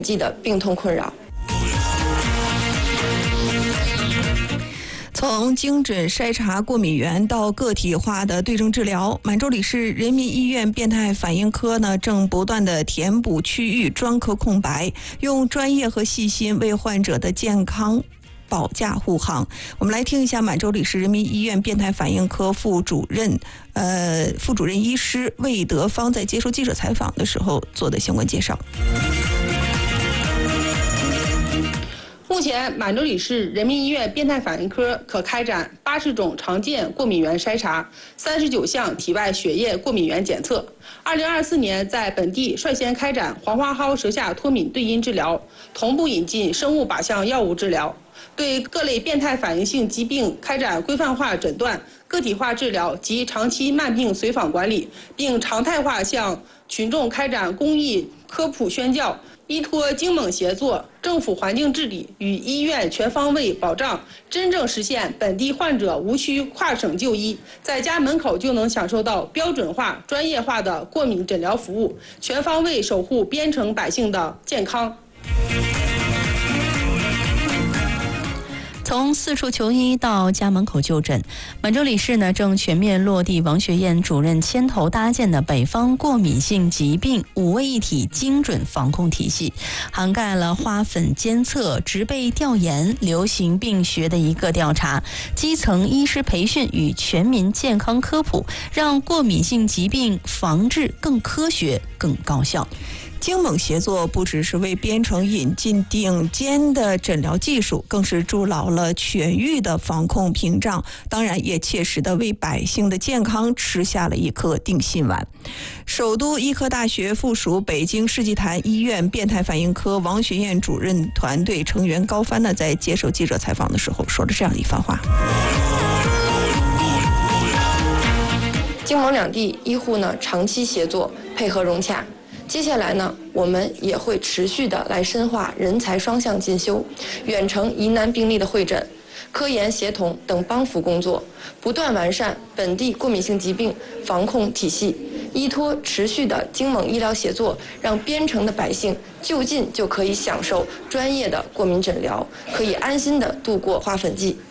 季的病痛困扰。 从精准筛查过敏源到个体化的对症治疗，满洲里市人民医院变态反应科呢正不断地填补区域专科空白，用专业和细心为患者的健康保驾护航。我们来听一下满洲里市人民医院变态反应科副主任医师魏德芳在接受记者采访的时候做的相关介绍。 目前，满洲里市人民医院变态反应科可开展80种常见过敏源筛查，39项体外血液过敏源检测。2024年，在本地率先开展黄花蒿舌下脱敏对因治疗，同步引进生物靶向药物治疗，对各类变态反应性疾病开展规范化诊断、个体化治疗及长期慢病随访管理，并常态化向群众开展公益科普宣教。依托精猛协作、政府环境治理与医院全方位保障，真正实现本地患者无需跨省就医，在家门口就能享受到标准化、专业化的过敏诊疗服务，全方位守护边城百姓的健康。 从四处求医到家门口就诊，满洲里市呢正全面落地王学燕主任牵头搭建的北方过敏性疾病5位一体精准防控体系，涵盖了花粉监测、植被调研、流行病学的一个调查、基层医师培训与全民健康科普，让过敏性疾病防治更科学、更高效。 精猛协作不只是为边城引进顶尖的诊疗技术，更是筑牢了痊愈的防控屏障，当然也切实的为百姓的健康吃下了一颗定心丸。首都医科大学附属北京世纪坛医院变态反应科王学燕主任团队成员高帆呢，在接受记者采访的时候说了这样的一番话。 京蒙两地医护呢长期协作，配合融洽。接下来呢，我们也会持续的来深化人才双向进修、远程疑难病例的会诊、科研协同等帮扶工作，不断完善本地过敏性疾病防控体系，依托持续的精猛医疗协作，让边城的百姓就近就可以享受专业的过敏诊疗，可以安心的度过花粉季。